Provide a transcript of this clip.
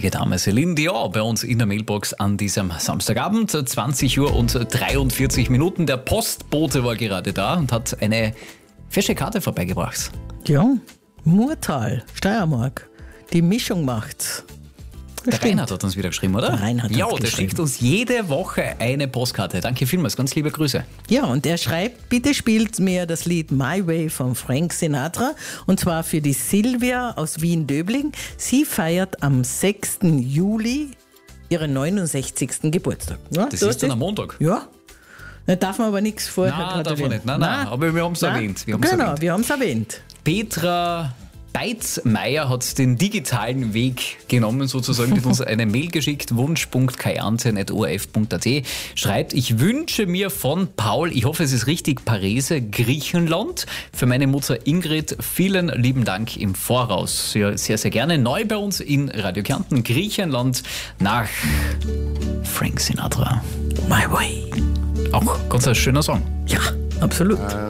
großartige Dame Celine Dion bei uns in der Mailbox an diesem Samstagabend, 20 Uhr und 43 Minuten. Der Postbote war gerade da und hat eine fesche Karte vorbeigebracht. Ja, Murtal, Steiermark. Die Mischung macht's. Der Reinhard hat uns wieder geschrieben, oder? Der Reinhard hat Ja, der geschrieben. schickt uns jede Woche eine Postkarte. Danke vielmals, ganz liebe Grüße. Ja, und er schreibt, bitte spielt mir das Lied My Way von Frank Sinatra und zwar für die Silvia aus Wien-Döbling. Sie feiert am 6. Juli ihren 69. Geburtstag. Ja, Das so ist dann am Montag. Ja, da darf man aber nichts vorher Nein, darf man gratulieren. nicht. Nein, aber wir haben es erwähnt. Wir haben's Genau, erwähnt. wir haben es erwähnt. Petra Beitzmeier hat den digitalen Weg genommen, sozusagen, mit uns eine Mail geschickt, wunsch.kayante.orf.at, schreibt, ich wünsche mir von Paul, ich hoffe es ist richtig, Parese, Griechenland, für meine Mutter Ingrid, vielen lieben Dank im Voraus. Ja, sehr, sehr gerne. Neu bei uns in Radio Kärnten, Griechenland nach Frank Sinatra. My Way. Auch ganz ein schöner Song. Ja, absolut.